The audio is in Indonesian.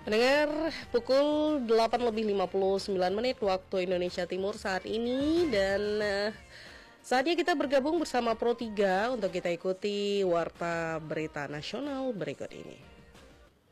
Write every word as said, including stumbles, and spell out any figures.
Mendengar pukul delapan lebih lima puluh sembilan menit waktu Indonesia Timur saat ini. Dan uh, saatnya kita bergabung bersama Pro tiga untuk kita ikuti Warta Berita Nasional berikut ini.